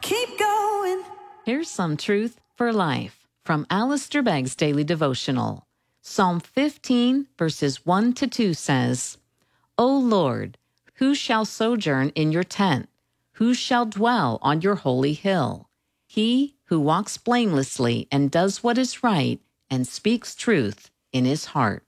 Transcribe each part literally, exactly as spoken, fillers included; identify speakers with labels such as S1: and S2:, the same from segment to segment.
S1: keep going.
S2: Here's some truth for life from Alistair Begg's Daily Devotional. Psalm fifteen, verses one to two says, O Lord, who shall sojourn in your tent? Who shall dwell on your holy hill? He who walks blamelessly and does what is right and speaks truth in his heart.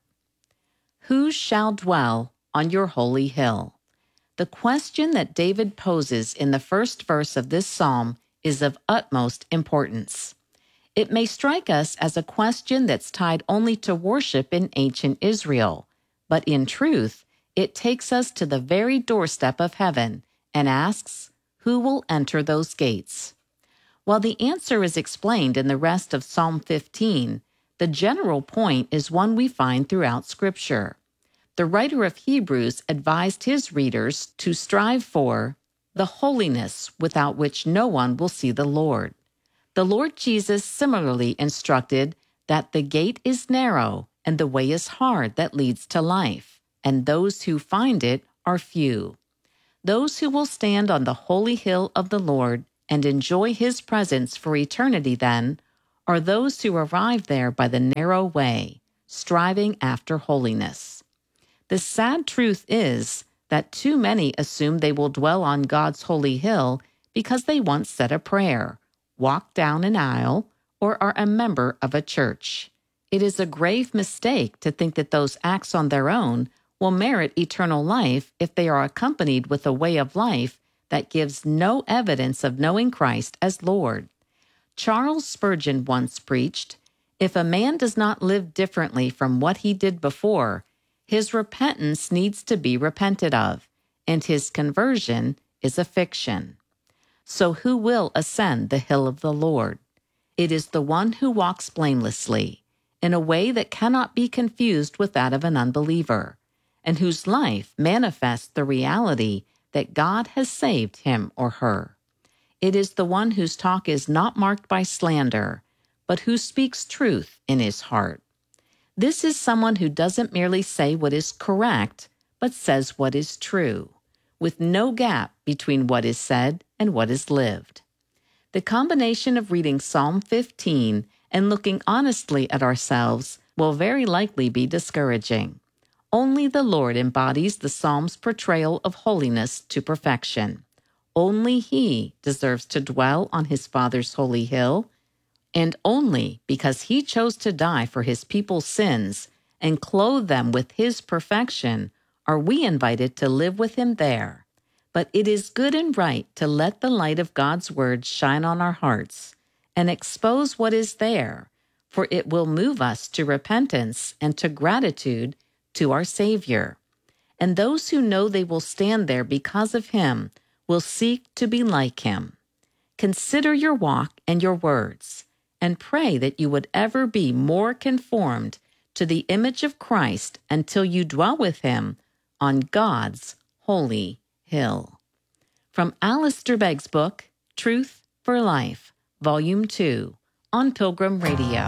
S2: Who shall dwell on your holy hill? The question that David poses in the first verse of this psalm is of utmost importance. It may strike us as a question that's tied only to worship in ancient Israel, but in truth, it takes us to the very doorstep of heaven and asks, who will enter those gates? While the answer is explained in the rest of Psalm fifteen, the general point is one we find throughout Scripture. The writer of Hebrews advised his readers to strive for the holiness without which no one will see the Lord. The Lord Jesus similarly instructed that the gate is narrow and the way is hard that leads to life, and those who find it are few. Those who will stand on the holy hill of the Lord and enjoy his presence for eternity, then, are those who arrive there by the narrow way, striving after holiness. The sad truth is that too many assume they will dwell on God's holy hill because they once said a prayer, walked down an aisle, or are a member of a church. It is a grave mistake to think that those acts on their own will merit eternal life if they are accompanied with a way of life that gives no evidence of knowing Christ as Lord. Charles Spurgeon once preached, "If a man does not live differently from what he did before, his repentance needs to be repented of, and his conversion is a fiction." So who will ascend the hill of the Lord? It is the one who walks blamelessly, in a way that cannot be confused with that of an unbeliever, and whose life manifests the reality that God has saved him or her. It is the one whose talk is not marked by slander, but who speaks truth in his heart. This is someone who doesn't merely say what is correct, but says what is true, with no gap between what is said and what is lived. The combination of reading Psalm fifteen and looking honestly at ourselves will very likely be discouraging. Only the Lord embodies the Psalm's portrayal of holiness to perfection. Only He deserves to dwell on His Father's holy hill, and only because He chose to die for His people's sins and clothe them with His perfection are we invited to live with Him there. But it is good and right to let the light of God's Word shine on our hearts and expose what is there, for it will move us to repentance and to gratitude to our Savior. And those who know they will stand there because of Him will seek to be like Him. Consider your walk and your words, and pray that you would ever be more conformed to the image of Christ until you dwell with Him on God's holy hill. From Alistair Begg's book, Truth for Life, Volume two, on Pilgrim Radio.